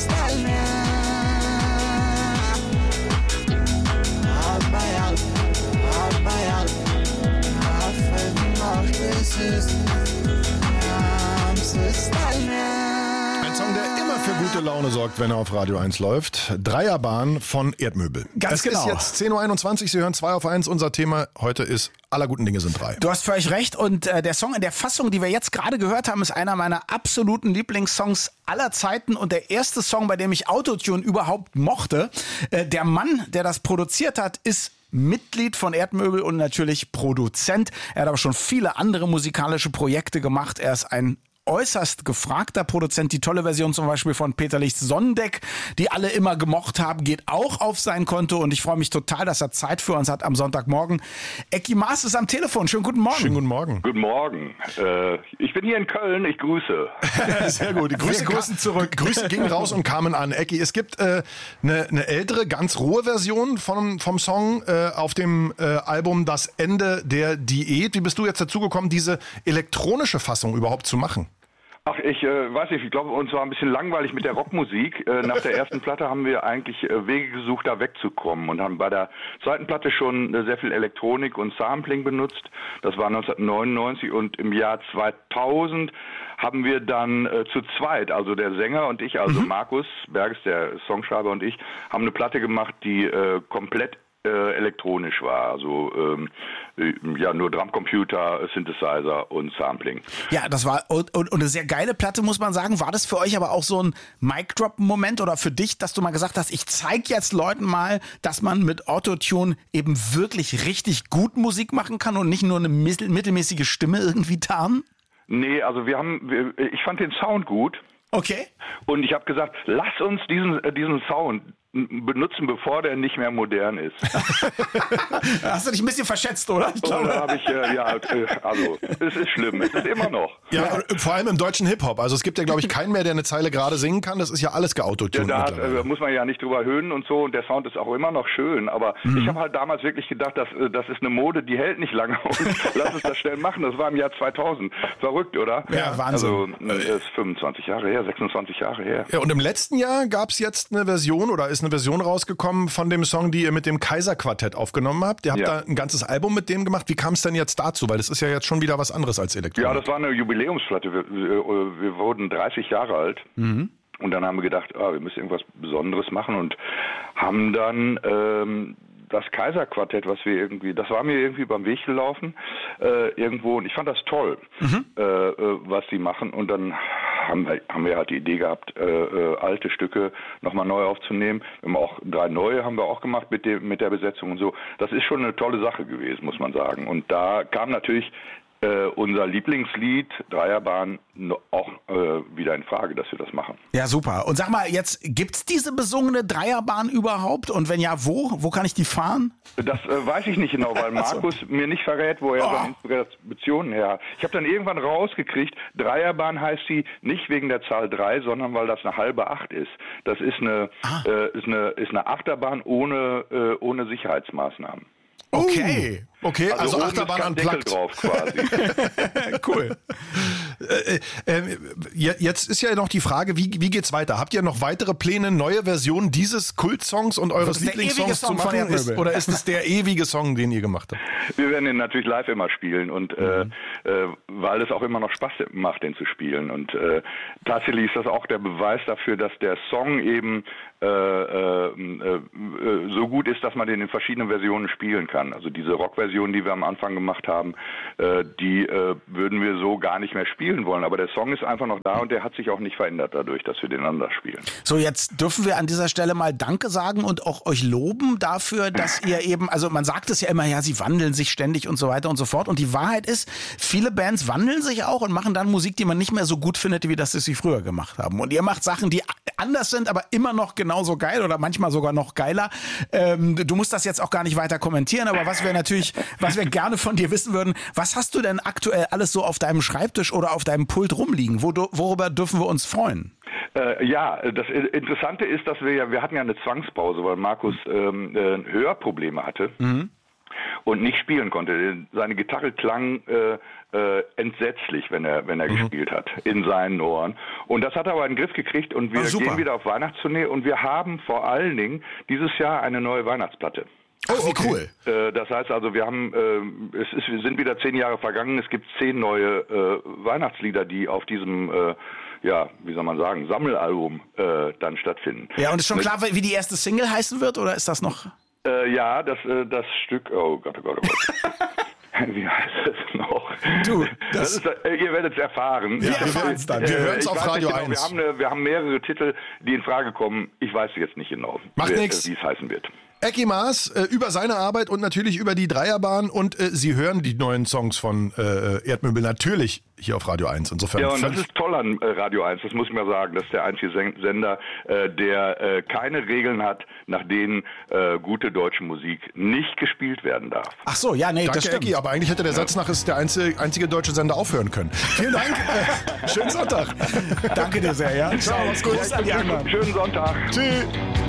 Ein Song, der immer für gute Laune sorgt, wenn er auf Radio 1 läuft. Dreierbahn von Erdmöbel. Ganz genau. Es ist jetzt 10.21 Uhr, Sie hören 2 auf 1. Unser Thema heute ist aller guten Dinge sind 3. Du hast völlig recht und der Song in der Fassung, die wir jetzt gerade gehört haben, ist einer meiner absoluten Lieblingssongs aller Zeiten und der erste Song, bei dem ich Autotune überhaupt mochte. Der Mann, der das produziert hat, ist Mitglied von Erdmöbel und natürlich Produzent. Er hat aber schon viele andere musikalische Projekte gemacht. Er ist ein äußerst gefragter Produzent. Die tolle Version zum Beispiel von Peter Lichts Sonnendeck, die alle immer gemocht haben, geht auch auf sein Konto und ich freue mich total, dass er Zeit für uns hat am Sonntagmorgen. Ecki Maas ist am Telefon. Schönen guten Morgen. Schönen guten Morgen. Guten Morgen. Ich bin hier in Köln. Ich grüße. Sehr gut. Die Grüße zurück. Grüße gingen raus und kamen an. Ecki, es gibt eine ältere, ganz rohe Version vom Song auf dem Album Das Ende der Diät. Wie bist du jetzt dazu gekommen, diese elektronische Fassung überhaupt zu machen? Ach, ich weiß nicht, ich glaube, uns war ein bisschen langweilig mit der Rockmusik. Nach der ersten Platte haben wir eigentlich Wege gesucht, da wegzukommen und haben bei der zweiten Platte schon sehr viel Elektronik und Sampling benutzt. Das war 1999 und im Jahr 2000 haben wir dann zu zweit, also der Sänger und ich, also Markus Berges, der Songschreiber und ich, haben eine Platte gemacht, die komplett elektronisch war, also nur Drumcomputer, Synthesizer und Sampling. Ja, das war und eine sehr geile Platte, muss man sagen. War das für euch aber auch so ein Mic-Drop-Moment oder für dich, dass du mal gesagt hast, ich zeige jetzt Leuten mal, dass man mit Autotune eben wirklich richtig gut Musik machen kann und nicht nur eine mittelmäßige Stimme irgendwie tarnen? Nee, also ich fand den Sound gut. Okay. Und ich habe gesagt, lass uns diesen Sound benutzen, bevor der nicht mehr modern ist. Hast du dich ein bisschen verschätzt, oder? Ich glaube. Da habe ich, also, es ist schlimm, es ist immer noch. Ja, vor allem im deutschen Hip-Hop. Also es gibt ja, glaube ich, keinen mehr, der eine Zeile gerade singen kann. Das ist ja alles geautotuned. Da muss man ja nicht drüber höhnen und so. Und der Sound ist auch immer noch schön. Aber ich habe halt damals wirklich gedacht, das ist eine Mode, die hält nicht lange. Und lass uns das schnell machen. Das war im Jahr 2000. Verrückt, oder? Ja, Wahnsinn. Also ist 25 Jahre her, 26 Jahre her. Ja, und im letzten Jahr gab es jetzt eine Version oder ist eine Version rausgekommen von dem Song, die ihr mit dem Kaiser-Quartett aufgenommen habt. Ihr habt da ein ganzes Album mit dem gemacht. Wie kam es denn jetzt dazu? Weil das ist ja jetzt schon wieder was anderes als Elektronik. Ja, das war eine Jubiläumsplatte. Wir wurden 30 Jahre alt. Und dann haben wir gedacht, wir müssen irgendwas Besonderes machen und haben dann das Kaiser-Quartett, das war mir irgendwie beim Weg gelaufen irgendwo und ich fand das toll, was sie machen und dann haben wir halt die Idee gehabt, alte Stücke nochmal neu aufzunehmen. Wir haben auch 3 neue haben wir auch gemacht mit der Besetzung und so. Das ist schon eine tolle Sache gewesen, muss man sagen. Und da kam natürlich unser Lieblingslied, Dreierbahn, auch wieder in Frage, dass wir das machen. Ja, super. Und sag mal, jetzt gibt's diese besungene Dreierbahn überhaupt? Und wenn ja, wo? Wo kann ich die fahren? Das weiß ich nicht genau, weil Markus mir nicht verrät, wo er seine Inspirationen her hat. Ich habe dann irgendwann rausgekriegt, Dreierbahn heißt sie nicht wegen der Zahl 3, sondern weil das eine halbe 8 ist. Das ist eine Achterbahn ohne Sicherheitsmaßnahmen. Okay. Also Achterbahn unplugged. Drauf quasi. Cool. Jetzt ist ja noch die Frage, wie geht's weiter? Habt ihr noch weitere Pläne, neue Versionen dieses Kultsongs und eures Lieblingssongs zu machen? Oder ist es der ewige Song, den ihr gemacht habt? Wir werden den natürlich live immer spielen und weil es auch immer noch Spaß macht, den zu spielen. Und tatsächlich ist das auch der Beweis dafür, dass der Song eben so gut ist, dass man den in verschiedenen Versionen spielen kann. Also diese Rockversion, die wir am Anfang gemacht haben, die würden wir so gar nicht mehr spielen wollen. Aber der Song ist einfach noch da und der hat sich auch nicht verändert dadurch, dass wir den anders spielen. So, jetzt dürfen wir an dieser Stelle mal Danke sagen und auch euch loben dafür, dass ihr eben, also man sagt es ja immer, ja, sie wandeln sich ständig und so weiter und so fort. Und die Wahrheit ist, viele Bands wandeln sich auch und machen dann Musik, die man nicht mehr so gut findet, wie das sie früher gemacht haben. Und ihr macht Sachen, die anders sind, aber immer noch genauso geil oder manchmal sogar noch geiler. Du musst das jetzt auch gar nicht weiter kommentieren, aber was wir gerne von dir wissen würden, was hast du denn aktuell alles so auf deinem Schreibtisch oder auf deinem Pult rumliegen? Worüber dürfen wir uns freuen? Das Interessante ist, dass wir hatten ja eine Zwangspause, weil Markus Hörprobleme hatte. und nicht spielen konnte. Seine Gitarre klang entsetzlich, wenn er gespielt hat, in seinen Ohren. Und das hat er aber in den Griff gekriegt und wir gehen wieder auf Weihnachtstournee und wir haben vor allen Dingen dieses Jahr eine neue Weihnachtsplatte. Oh, wie cool. Das heißt also, wir haben, sind wieder 10 Jahre vergangen, es gibt 10 neue Weihnachtslieder, die auf diesem wie soll man sagen, Sammelalbum dann stattfinden. Ja, und ist schon klar, wie die erste Single heißen wird, oder ist das noch? Das Stück, oh Gott. Wie heißt es noch? Du, ihr werdet es erfahren. Ja, wir hören es dann. Wir hören es auf Radio 1. Wir haben mehrere Titel, die in Frage kommen. Ich weiß jetzt nicht genau, Macht nichts, wie es heißen wird. Ecki Maas über seine Arbeit und natürlich über die Dreierbahn und Sie hören die neuen Songs von Erdmöbel natürlich hier auf Radio 1. Insofern ja, und das ist toll an Radio 1, das muss ich mal sagen. Das ist der einzige Sender, der keine Regeln hat, nach denen gute deutsche Musik nicht gespielt werden darf. Ach so, ja, nee, Danke, das stimmt. Ecki, aber eigentlich hätte der Satz nach ist der einzige deutsche Sender aufhören können. Vielen Dank, schönen Sonntag. Danke dir sehr, ja. Ciao, mach's gut. Schönen Sonntag. Tschüss.